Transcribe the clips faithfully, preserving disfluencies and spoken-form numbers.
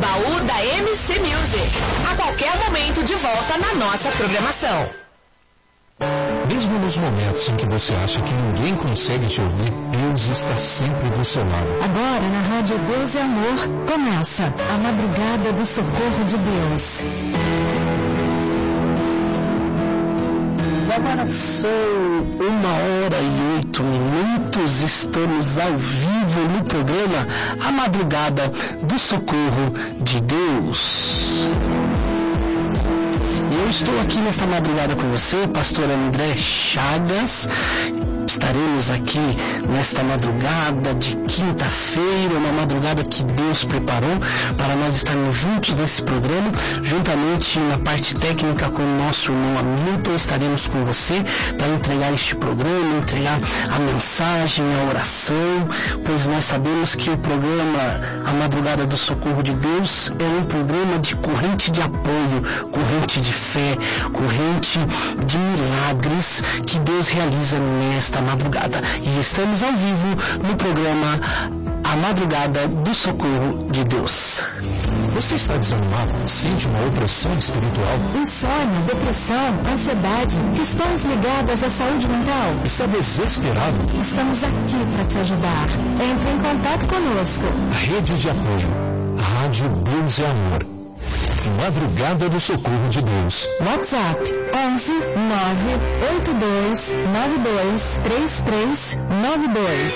Baú da M C Music. A qualquer momento de volta na nossa programação. Mesmo nos momentos em que você acha que ninguém consegue te ouvir, Deus está sempre do seu lado. Agora, na Rádio Deus e Amor, começa a Madrugada do Socorro de Deus. Agora são uma hora e oito minutos, estamos ao vivo no programa A Madrugada do Socorro de Deus. Eu estou aqui nesta madrugada com você, pastor André Chagas. Estaremos aqui nesta madrugada de quinta-feira, uma madrugada que Deus preparou para nós estarmos juntos nesse programa, juntamente na parte técnica com o nosso irmão Hamilton. Estaremos com você para entregar este programa, entregar a mensagem, a oração, pois nós sabemos que o programa A Madrugada do Socorro de Deus é um programa de corrente de apoio, corrente de fé, corrente de milagres que Deus realiza nesta madrugada. E estamos ao vivo no programa A Madrugada do Socorro de Deus. Você está desanimado? Sente uma opressão espiritual? Insônia, depressão, ansiedade, questões ligadas à saúde mental? Está desesperado? Estamos aqui para te ajudar. Entre em contato conosco. Rede de apoio. Rádio Deus e Amor. Madrugada do Socorro de Deus. WhatsApp onze nove oito dois nove dois três três nove dois.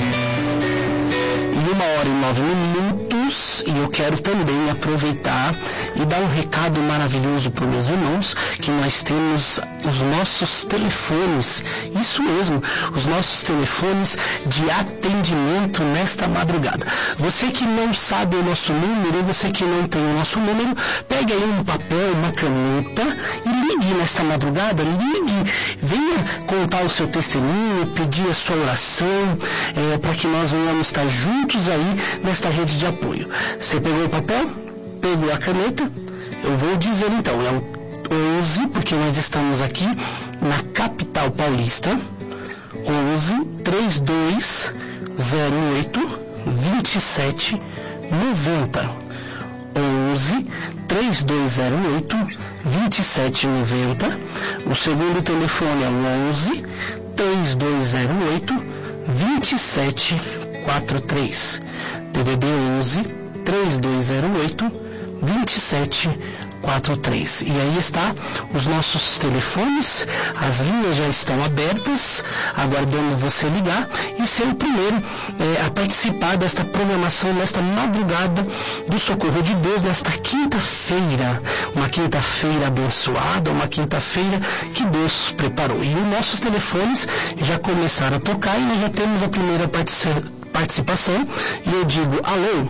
E uma hora e nove minutos, e eu quero também aproveitar e dar um recado maravilhoso para os meus irmãos, que nós temos os nossos telefones, isso mesmo, os nossos telefones de atendimento nesta madrugada. Você que não sabe o nosso número, você que não tem o nosso número, pegue aí um papel, uma caneta e ligue nesta madrugada, ligue, venha contar o seu testemunho, pedir a sua oração, é, para que nós venhamos estar juntos aí nesta rede de apoio. Você pegou o papel? Pegou a caneta? Eu vou dizer então, é o onze, porque nós estamos aqui na capital paulista, onze, trinta e dois, zero oito, vinte e sete, noventa. onze, trinta e dois zero oito, vinte e sete noventa. O segundo telefone é o onze, trinta e dois zero oito, vinte e sete quarenta e três. D D D onze, trinta e dois zero oito, vinte e sete quarenta e três. E aí está os nossos telefones, as linhas já estão abertas, aguardando você ligar e ser o primeiro é, a participar desta programação, nesta madrugada do Socorro de Deus, nesta quinta-feira, uma quinta-feira abençoada, uma quinta-feira que Deus preparou. E os nossos telefones já começaram a tocar e nós já temos a primeira participação, e eu digo alô,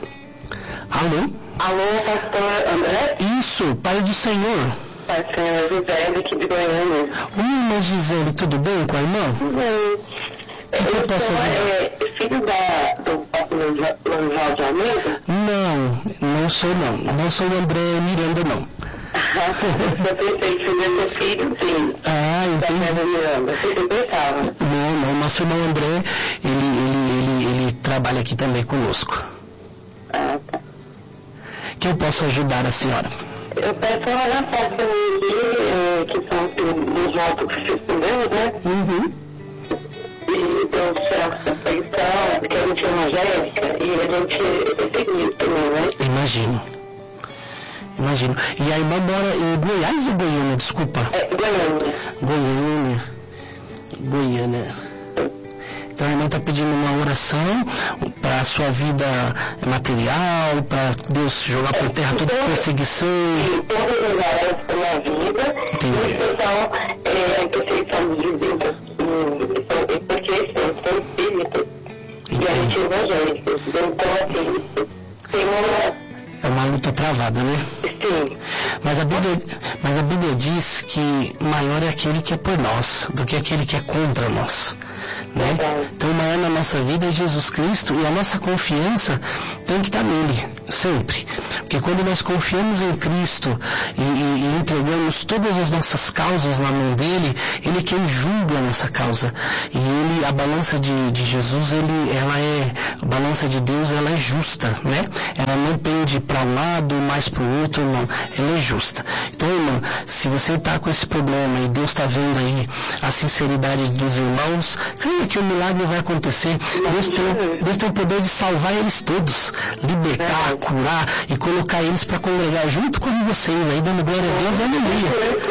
alô, Alô, pastor André? Isso, Pai do Senhor. Pastor Gisele, aqui de Goiânia. Oi, irmã Gisele, tudo bem com a irmã? Tudo bem. Eu, eu posso sou é, filho da, do pastor Lanjal de Almeida? Não, não sou não. Não sou o André Miranda, não. Eu pensei que seria seu filho, sim. Ah, entendi. Da Miranda. Eu pensava. Não, não. Nosso irmão André, ele, ele, ele, ele trabalha aqui também conosco. Ah, tá. Que eu posso ajudar a senhora? Eu peço uma oração para mim aqui, é, que são os votos que vocês fizeram, né? Uhum. E Deus céu, perfeição, porque a gente é evangélica e a gente é perseguido também, né? Imagino. Imagino. E a irmã mora em Goiás ou Goiânia? Desculpa. É, Goiânia. Goiânia. Goiânia. Então a irmã está pedindo uma oração para a sua vida material, para Deus jogar por terra toda perseguição. Em todas as áreas da minha vida, em especial é, perseguição de vida, porque eu sou espírito e a gente é evangélico. Então, assim, tem uma... É uma luta travada, né? Sim. Mas a Bíblia, Mas a Bíblia diz que maior é aquele que é por nós do que aquele que é contra nós, né? Então, o maior na nossa vida é Jesus Cristo, e a nossa confiança tem que estar nele, sempre. Porque quando nós confiamos em Cristo e, e, e entregamos todas as nossas causas na mão dele, ele é quem julga a nossa causa. E ele, a balança de, de Jesus, ele, ela é, a balança de Deus, ela é justa, né? Ela não pende para um lado, mais para o outro, não. Ela é justa. Então, irmão, se você está com esse problema e Deus está vendo aí a sinceridade dos irmãos, creia que o milagre vai acontecer. Deus tem, Deus tem o poder de salvar eles todos, libertar, curar e colocar eles para congregar junto com vocês aí, dando glória a Deus, aleluia.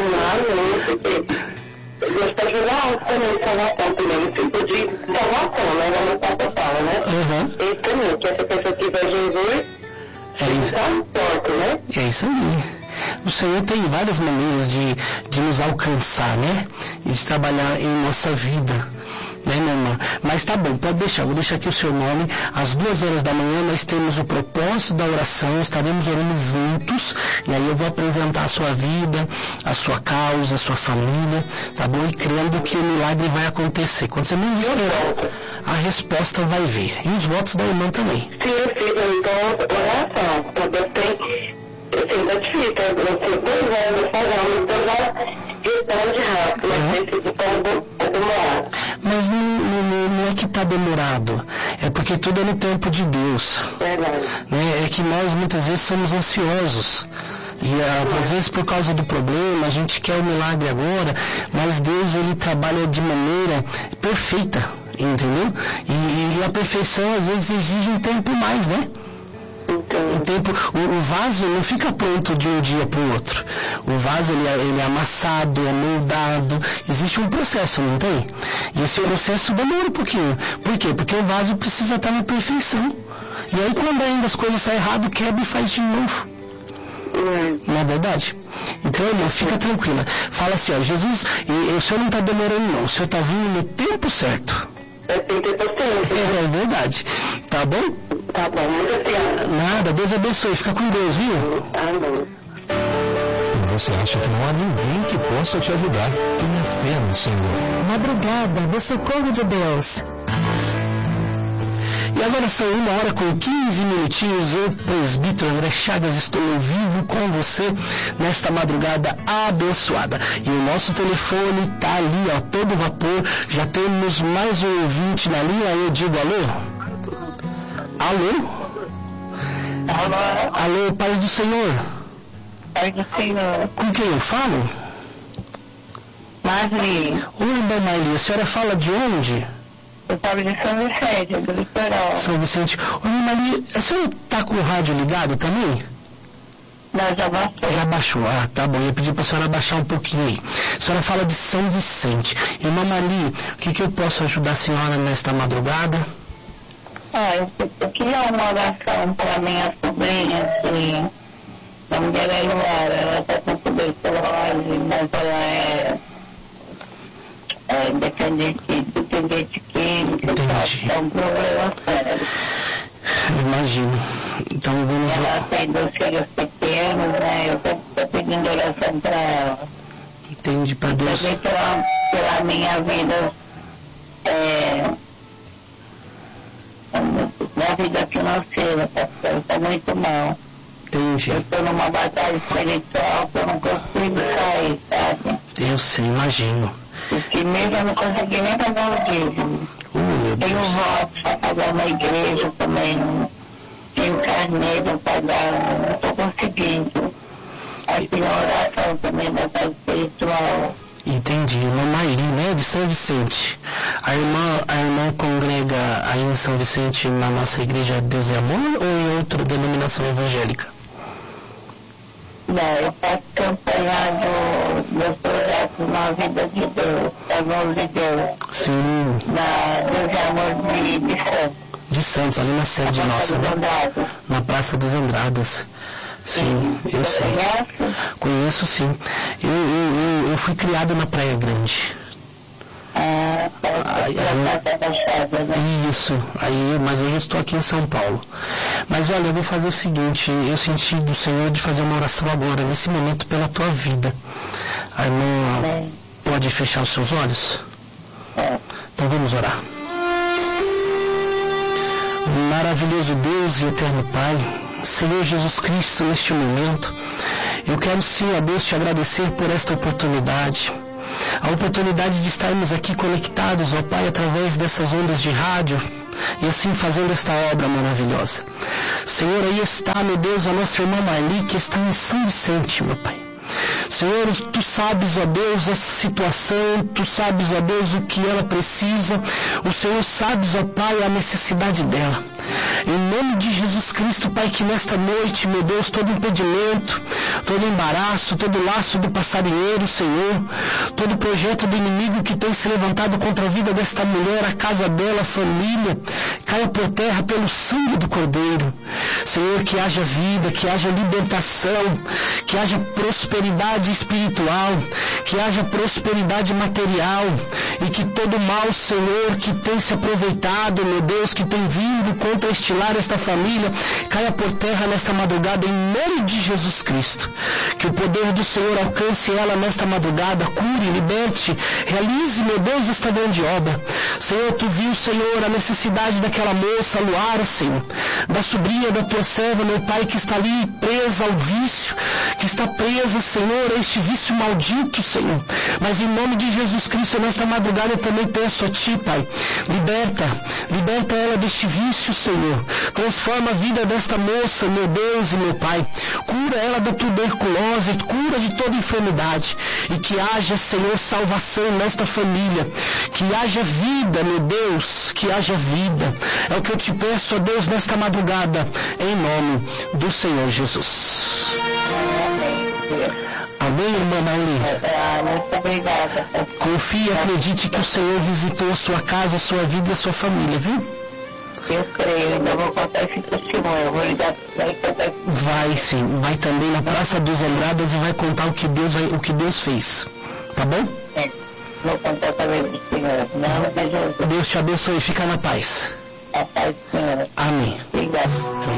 Deus pode jogar também salvação também, no tipo de salvação, né? Como o Papa fala, né? Uhum. E também, que essa pessoa que vai Jesus, é isso. Tá importa, né? É isso aí. O Senhor tem várias maneiras de, de nos alcançar, né? E de trabalhar em nossa vida, né, minha irmã? Mas tá bom, pode deixar, vou deixar aqui o seu nome. Às duas horas da manhã nós temos o propósito da oração, estaremos orando juntos, e aí eu vou apresentar a sua vida, a sua causa, a sua família, tá bom? E crendo que o milagre vai acontecer. Quando você menos esperar, a resposta vai vir. E os votos da irmã também. Sim, eu fiz então oração, porque eu tenho, eu tenho tá difícil, eu tenho dois anos fazendo, então já responde rápido, mas tem que estar demorado. Mas não, não, não é que está demorado, é porque tudo é no tempo de Deus. Verdade. Né? É que nós muitas vezes somos ansiosos. E às vezes por causa do problema a gente quer o milagre agora, mas Deus ele trabalha de maneira perfeita, entendeu? E, e a perfeição às vezes exige um tempo mais, né? O, tempo, o, o vaso não fica pronto de um dia para o outro. O vaso ele é, ele é amassado, é moldado, existe um processo, não tem? E esse processo demora um pouquinho. Por quê? Porque o vaso precisa estar na perfeição. E aí quando ainda as coisas saem errado, quebra e faz de novo. Não é verdade? Então, irmão, fica tranquila. Fala assim, ó, Jesus, e, e o Senhor não está demorando não, o Senhor está vindo no tempo certo. É tempo certo. É, é verdade. Tá bom? Tá bom, muito obrigada. Nada, Deus abençoe. Fica com Deus, viu? Amém. Você acha que não há ninguém que possa te ajudar? Tenha fé no Senhor. Madrugada do Socorro de Deus. E agora são uma hora com quinze minutinhos. Eu, presbítero André Chagas, estou ao vivo com você nesta madrugada abençoada. E o nosso telefone está ali, ó, todo vapor. Já temos mais um ouvinte na linha. Eu digo alô? Alô? Alô? Alô, paz do Senhor. Paz do Senhor. Com quem eu falo? Marli. Oi, irmã Marli, a senhora fala de onde? Eu falo de São Vicente, do litoral. São Vicente. Oi, Marli, a senhora está com o rádio ligado também? Não, já baixou. Já baixou, ah, tá bom. Eu ia pedir para a senhora baixar um pouquinho aí. A senhora fala de São Vicente. Irmã Marli, o que, que eu posso ajudar a senhora nesta madrugada? Ah, eu, eu queria uma oração para minha sobrinha, que a mulher é Luara, ela está com tuberculose, mas ela é, é dependente, dependente química, Entendi. é um problema sério. Imagino. Então vamos Ela lá. tem dois filhos pequenos, né? Eu estou pedindo oração para ela. Entendi, para Deus. Também pela, pela minha vida, é, na vida financeira, porque eu estou muito mal. Entendi. Eu estou numa batalha espiritual que eu não consigo sair, sabe? Eu sei, imagino. Porque mesmo eu não consegui nem pagar o dízimo. Oh, meu Tenho Deus. votos para pagar uma igreja também, não tenho carnê para pagar, não estou conseguindo. Aí tem a oração também da batalha espiritual. Entendi. Irmã Mairi, né, de São Vicente. A irmã, a irmã congrega aí em São Vicente na nossa igreja Deus é Amor ou em outra denominação evangélica? Não, eu faço campanha do meus projetos na vida de Deus, das mãos de Deus, Sim, na Deus é Amor de, de Santos. de Santos, ali na sede nossa, né? Na Praça dos Andradas. Sim, eu Você sei. conhece? Conheço sim. Eu, eu, eu, eu fui criado na Praia Grande. Ah, aí, aí, isso, aí, mas hoje eu estou aqui em São Paulo. Mas olha, eu vou fazer o seguinte, eu senti do Senhor de fazer uma oração agora, nesse momento, pela tua vida. A irmã pode fechar os seus olhos? É. Então vamos orar. Maravilhoso Deus e eterno Pai, Senhor Jesus Cristo, neste momento, eu quero sim, a Deus, te agradecer por esta oportunidade. A oportunidade de estarmos aqui conectados, ó Pai, através dessas ondas de rádio, e assim fazendo esta obra maravilhosa. Senhor, aí está, meu Deus, a nossa irmã Marli, que está em São Vicente, meu Pai. Senhor, tu sabes, ó Deus, essa situação, tu sabes, ó Deus, o que ela precisa, o Senhor sabes, ó Pai, a necessidade dela. Em nome de Jesus Cristo, Pai, que nesta noite, meu Deus, todo impedimento, todo embaraço, todo laço do passarinheiro, Senhor, todo projeto do inimigo que tem se levantado contra a vida desta mulher, a casa dela, a família, caia por terra pelo sangue do Cordeiro. Senhor, que haja vida, que haja libertação, que haja prosperidade espiritual, que haja prosperidade material, e que todo mal, Senhor, que tem se aproveitado, meu Deus, que tem vindo contra estilar esta família, caia por terra nesta madrugada, em nome de Jesus Cristo. Que o poder do Senhor alcance ela nesta madrugada, cure, liberte, realize, meu Deus, esta grande obra. Senhor, tu viu, Senhor, a necessidade daquela moça, Luara, Senhor, da sobrinha da tua serva, meu Pai, que está ali presa ao vício, que está presa, Senhor, a este vício maldito, Senhor. Mas em nome de Jesus Cristo, nesta madrugada eu também peço a Ti, Pai, liberta, liberta ela deste vício, Senhor. Transforma a vida desta moça, meu Deus e meu Pai. Cura ela da tuberculose, cura de toda enfermidade. E que haja, Senhor, salvação nesta família. Que haja vida, meu Deus, que haja vida. É o que eu te peço, ó Deus, nesta madrugada, em nome do Senhor Jesus. Amém, irmã Marli? Ah, muito obrigada. Confie e acredite que o Senhor visitou a sua casa, a sua vida e a sua família, viu? Eu creio, ainda vou contar esse testemunho. Eu vou ligar para contar. Vai sim, vai também na Praça dos Andradas e vai contar o que Deus, vai, o que Deus fez. Tá bom? É, vou contar também do Senhor. Não, mas eu... Deus te abençoe, fica na paz. A paz do Senhor. Amém. Obrigado.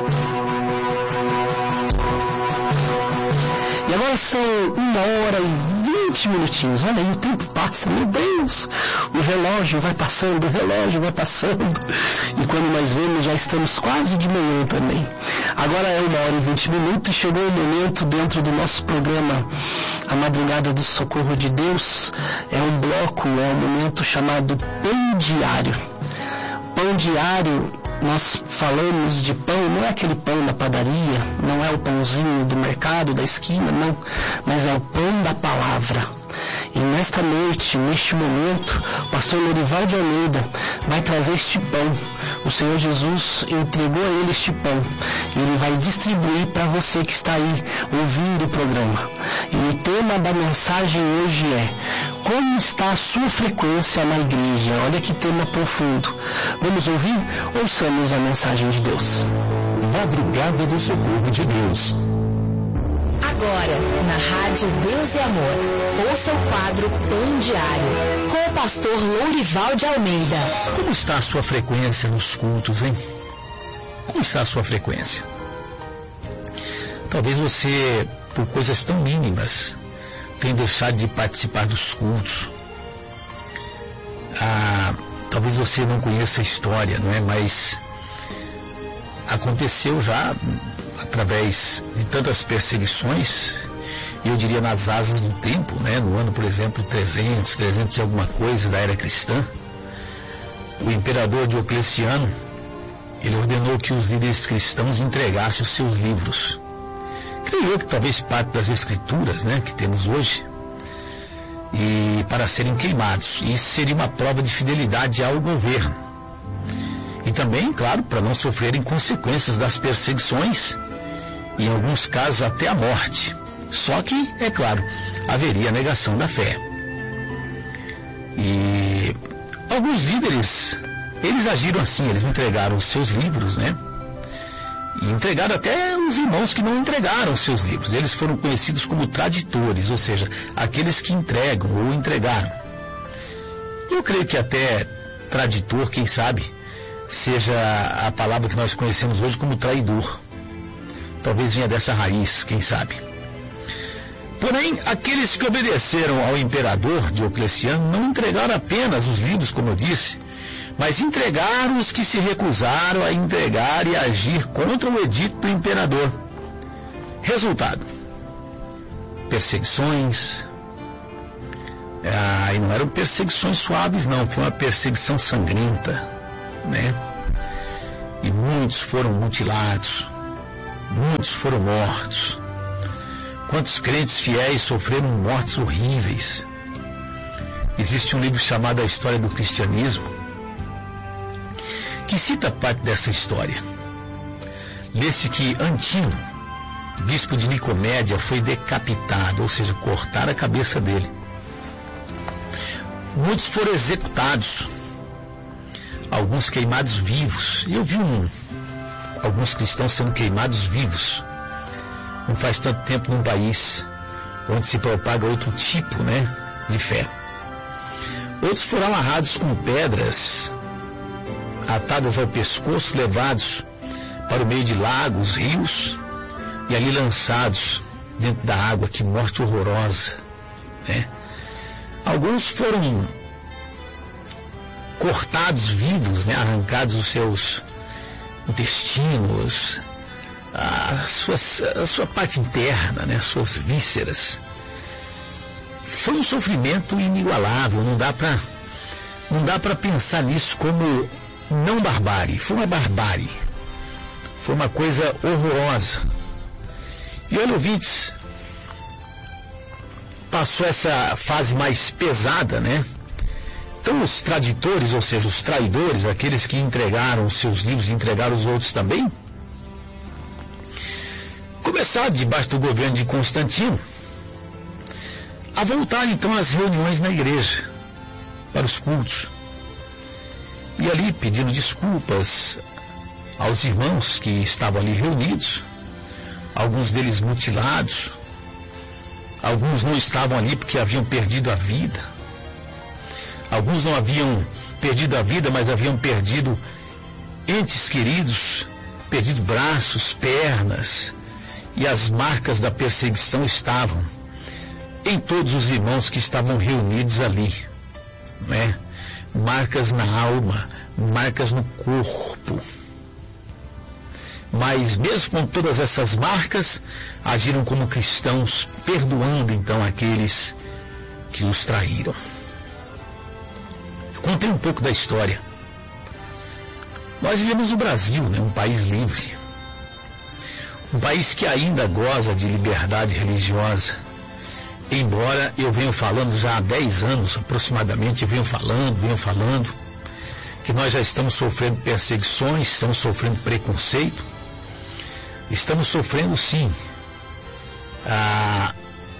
E agora são uma hora e vinte minutinhos. Olha aí, o tempo passa, meu Deus. O relógio vai passando, o relógio vai passando. E quando nós vemos, já estamos quase de manhã também. Agora é uma hora e vinte minutos e chegou o momento dentro do nosso programa A Madrugada do Socorro de Deus. É um bloco, é um momento chamado Pão Diário. Pão Diário, nós falamos de pão, não é aquele pão da padaria, não é o pãozinho do mercado, da esquina, não, mas é o pão da palavra. E nesta noite, neste momento, o pastor Lorival de Almeida vai trazer este pão. O Senhor Jesus entregou a ele este pão. E ele vai distribuir para você que está aí ouvindo o programa. E o tema da mensagem hoje é: como está a sua frequência na igreja? Olha que tema profundo. Vamos ouvir? Ouçamos a mensagem de Deus. Madrugada do Socorro de Deus. Agora, na Rádio Deus e Amor, ouça o quadro Pão Diário, com o pastor Lourival de Almeida. Como está a sua frequência nos cultos, hein? Como está a sua frequência? Talvez você, por coisas tão mínimas, tenha deixado de participar dos cultos. Ah, talvez você não conheça a história, não é? Mas aconteceu já através de tantas perseguições, e eu diria nas asas do tempo, né? No ano, por exemplo, trezentos, trezentos e alguma coisa da era cristã, o imperador Diocleciano, ele ordenou que os líderes cristãos entregassem os seus livros. Creio eu que talvez parte das escrituras, né, que temos hoje, e para serem queimados. E isso seria uma prova de fidelidade ao governo. E também, claro, para não sofrerem consequências das perseguições, e em alguns casos até a morte. Só que, é claro, haveria a negação da fé. E alguns líderes, eles agiram assim, eles entregaram os seus livros, né? E entregaram até os irmãos que não entregaram os seus livros. Eles foram conhecidos como traditores, ou seja, aqueles que entregam ou entregaram. E eu creio que até traditor, quem sabe, seja a palavra que nós conhecemos hoje como traidor. Talvez venha dessa raiz, quem sabe. Porém, aqueles que obedeceram ao imperador Diocleciano não entregaram apenas os livros, como eu disse, mas entregaram os que se recusaram a entregar e agir contra o edito do imperador. Resultado: perseguições. Ah, e não eram perseguições suaves, não, foi uma perseguição sangrenta, né? E muitos foram mutilados, muitos foram mortos. Quantos crentes fiéis sofreram mortes horríveis. Existe um livro chamado A História do Cristianismo, que cita parte dessa história. Lê-se que Antino, bispo de Nicomédia, foi decapitado, ou seja, cortaram a cabeça dele. Muitos foram executados, alguns queimados vivos. E eu vi um, alguns cristãos sendo queimados vivos. Não faz tanto tempo num país onde se propaga outro tipo, né, de fé. Outros foram amarrados com pedras, atadas ao pescoço, levados para o meio de lagos, rios, e ali lançados dentro da água. Que morte horrorosa, né? Alguns foram cortados vivos, né, arrancados os seus intestinos, a sua, a sua parte interna, né, as suas vísceras. Foi um sofrimento inigualável. Não dá para não dá para pensar nisso como não barbárie. Foi uma barbárie. Foi uma coisa horrorosa. E olha, ouvintes, passou essa fase mais pesada, né? Então os traditores, ou seja, os traidores, aqueles que entregaram os seus livros e entregaram os outros também, começaram, debaixo do governo de Constantino, a voltar então às reuniões na igreja, para os cultos. E ali pedindo desculpas aos irmãos que estavam ali reunidos, alguns deles mutilados, alguns não estavam ali porque haviam perdido a vida, alguns não haviam perdido a vida, mas haviam perdido entes queridos, perdido braços, pernas, e as marcas da perseguição estavam em todos os irmãos que estavam reunidos ali, né? Marcas na alma, marcas no corpo. Mas mesmo com todas essas marcas, agiram como cristãos, perdoando então aqueles que os traíram. Eu contei um pouco da história. Nós vivemos no Brasil, né? Um país livre, um país que ainda goza de liberdade religiosa, embora eu venho falando já há dez anos aproximadamente, eu venho falando, venho falando, que nós já estamos sofrendo perseguições, estamos sofrendo preconceito, estamos sofrendo sim. Ah,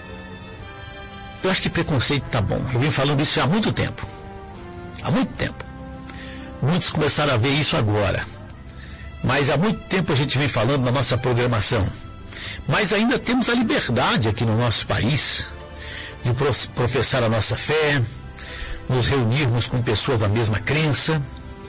eu acho que preconceito tá bom, eu venho falando isso há muito tempo, há muito tempo. Muitos começaram a ver isso agora, mas há muito tempo a gente vem falando na nossa programação. Mas ainda temos a liberdade aqui no nosso país de professar a nossa fé, nos reunirmos com pessoas da mesma crença,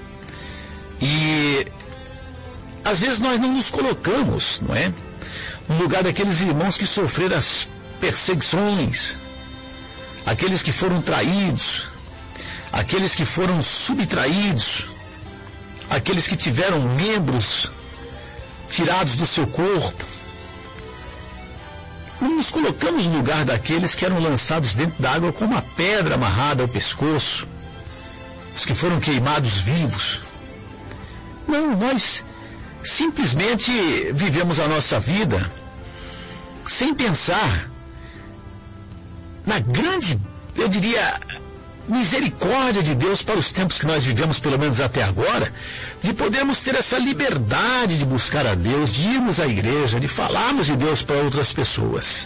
e às vezes nós não nos colocamos, não é, no lugar daqueles irmãos que sofreram as perseguições, aqueles que foram traídos, aqueles que foram subtraídos, aqueles que tiveram membros tirados do seu corpo. Não nos colocamos no lugar daqueles que eram lançados dentro da água com uma pedra amarrada ao pescoço, os que foram queimados vivos. Não, nós simplesmente vivemos a nossa vida sem pensar na grande, eu diria, misericórdia de Deus para os tempos que nós vivemos, pelo menos até agora, de podermos ter essa liberdade de buscar a Deus, de irmos à igreja, de falarmos de Deus para outras pessoas.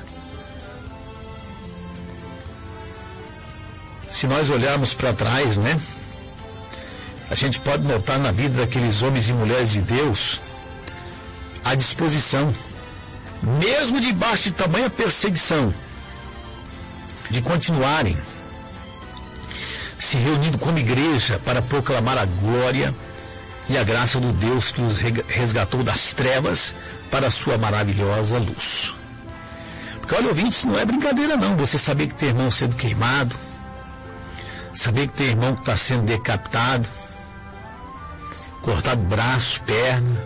Se nós olharmos para trás, né, a gente pode notar na vida daqueles homens e mulheres de Deus a disposição, mesmo debaixo de tamanha perseguição, de continuarem se reunindo como igreja para proclamar a glória e a graça do Deus que os resgatou das trevas para a sua maravilhosa luz. Porque, olha, ouvintes, não é brincadeira não, você saber que tem irmão sendo queimado, saber que tem irmão que está sendo decapitado, cortado braço, perna,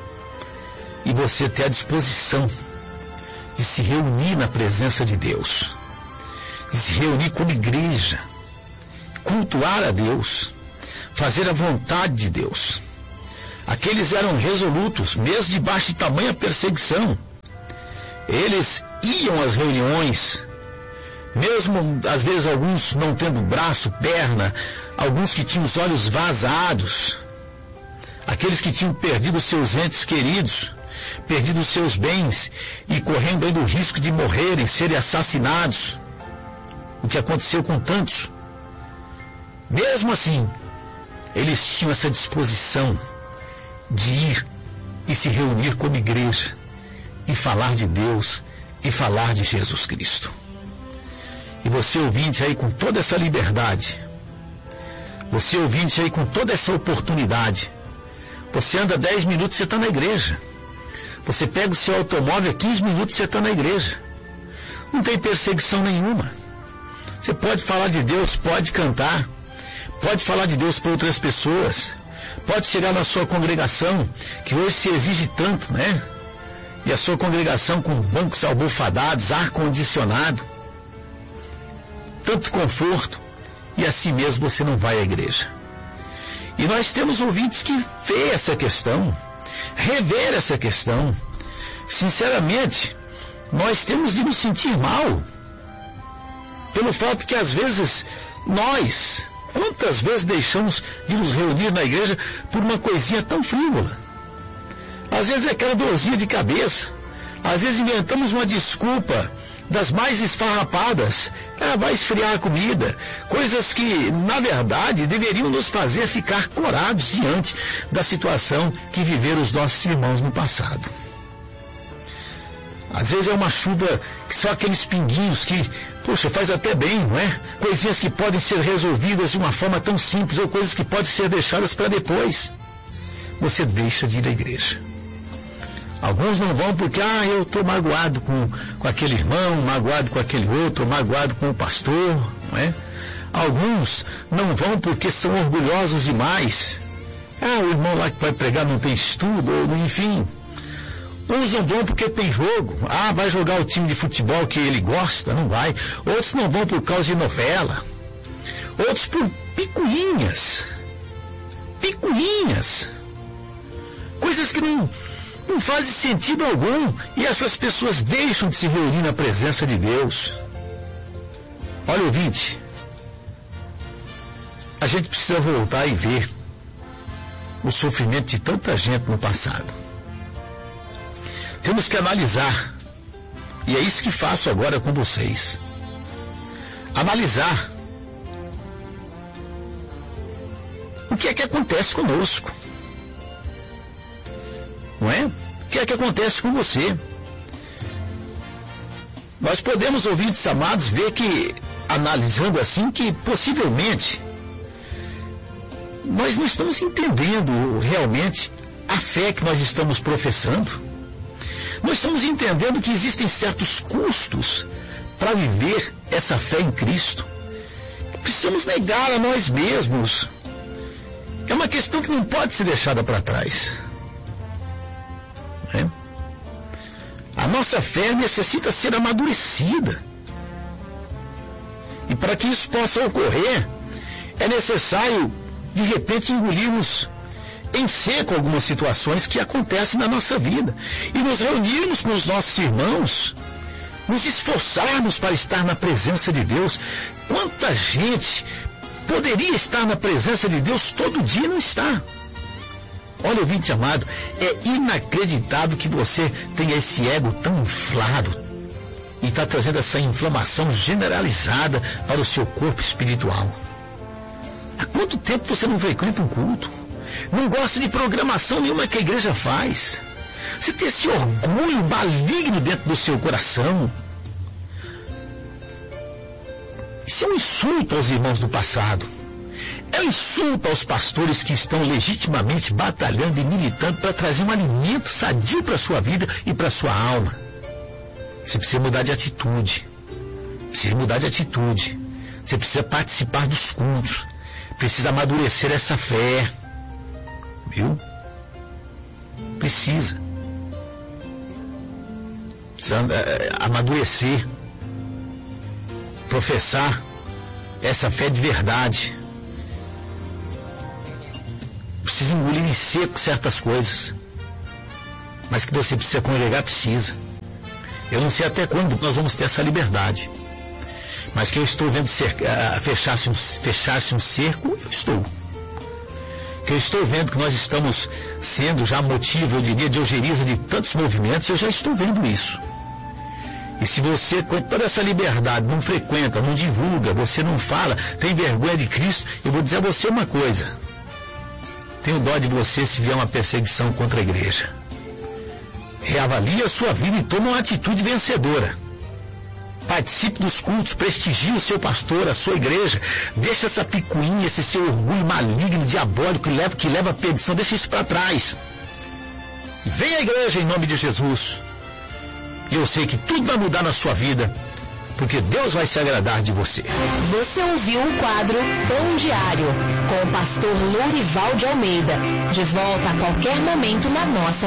e você ter a disposição de se reunir na presença de Deus, de se reunir como igreja, cultuar a Deus, fazer a vontade de Deus. Aqueles eram resolutos, mesmo debaixo de tamanha perseguição. Eles iam às reuniões, mesmo às vezes alguns não tendo braço, perna, alguns que tinham os olhos vazados, aqueles que tinham perdido seus entes queridos, perdido os seus bens e correndo ainda o risco de morrerem, serem assassinados, o que aconteceu com tantos. Mesmo assim, eles tinham essa disposição de ir e se reunir como igreja e falar de Deus e falar de Jesus Cristo. E você ouvinte aí com toda essa liberdade, você ouvinte aí com toda essa oportunidade, você anda dez minutos, você está na igreja. Você pega o seu automóvel, quinze minutos, você está na igreja. Não tem perseguição nenhuma. Você pode falar de Deus, pode cantar, pode falar de Deus para outras pessoas, pode chegar na sua congregação, que hoje se exige tanto, né? E a sua congregação com bancos almofadados, ar-condicionado, tanto conforto, e assim mesmo você não vai à igreja. E nós temos ouvintes que vê essa questão, rever essa questão. Sinceramente, nós temos de nos sentir mal, pelo fato que às vezes nós, quantas vezes deixamos de nos reunir na igreja por uma coisinha tão frívola? Às vezes é aquela dorzinha de cabeça, às vezes inventamos uma desculpa das mais esfarrapadas, ah, vai esfriar a comida, coisas que, na verdade, deveriam nos fazer ficar corados diante da situação que viveram os nossos irmãos no passado. Às vezes é uma chuva que só aqueles pinguinhos que, poxa, faz até bem, não é? Coisinhas que podem ser resolvidas de uma forma tão simples, ou coisas que podem ser deixadas para depois. Você deixa de ir à igreja. Alguns não vão porque, ah, eu estou magoado com, com aquele irmão, magoado com aquele outro, magoado com o pastor, não é? Alguns não vão porque são orgulhosos demais. Ah, o irmão lá que vai pregar não tem estudo, ou enfim. Uns não vão porque tem jogo. Ah, vai jogar o time de futebol que ele gosta, não vai. Outros não vão por causa de novela. Outros por picuinhas. Picuinhas. Coisas que não... não faz sentido algum, e essas pessoas deixam de se reunir na presença de Deus. Olha, ouvinte, a gente precisa voltar e ver o sofrimento de tanta gente no passado. Temos que analisar, e é isso que faço agora com vocês. Analisar o que é que acontece conosco. Não é? O que é que acontece com você? Nós podemos, ouvintes amados, ver que, analisando assim, que possivelmente nós não estamos entendendo realmente a fé que nós estamos professando. Nós estamos entendendo que existem certos custos para viver essa fé em Cristo. Precisamos negar a nós mesmos. É uma questão que não pode ser deixada para trás. É? A nossa fé necessita ser amadurecida. E para que isso possa ocorrer, é necessário, de repente, engolirmos em seco algumas situações que acontecem na nossa vida. E nos reunirmos com os nossos irmãos, nos esforçarmos para estar na presença de Deus. Quanta gente poderia estar na presença de Deus todo dia e não está. Olha, ouvinte amado, é inacreditável que você tenha esse ego tão inflado e está trazendo essa inflamação generalizada para o seu corpo espiritual. Há quanto tempo você não frequenta um culto? Não gosta de programação nenhuma que a igreja faz? Você tem esse orgulho maligno dentro do seu coração? Isso é um insulto aos irmãos do passado. É um insulto aos pastores que estão legitimamente batalhando e militando para trazer um alimento sadio para a sua vida e para a sua alma. Você precisa mudar de atitude. Precisa mudar de atitude. Você precisa participar dos cultos. Precisa amadurecer essa fé. Viu? Precisa. Precisa uh, amadurecer. Professar essa fé de verdade. Precisa engolir em seco certas coisas. Mas que você precisa congregar, precisa. Eu não sei até quando nós vamos ter essa liberdade. Mas que eu estou vendo cerca, fechar-se um, fechar-se um cerco, eu estou. Que eu estou vendo que nós estamos sendo já motivo, eu diria, de ojeriza de tantos movimentos, eu já estou vendo isso. E se você, com toda essa liberdade, não frequenta, não divulga, você não fala, tem vergonha de Cristo, eu vou dizer a você uma coisa. Tenho dó de você se vier uma perseguição contra a igreja. Reavalie a sua vida e tome uma atitude vencedora. Participe dos cultos, prestigie o seu pastor, a sua igreja. Deixa essa picuinha, esse seu orgulho maligno, diabólico, que leva, que leva à perdição. Deixa isso para trás. E venha à igreja em nome de Jesus. E eu sei que tudo vai mudar na sua vida, porque Deus vai se agradar de você. Você ouviu o quadro Pão Diário, com o pastor Lourival de Almeida. De volta a qualquer momento na nossa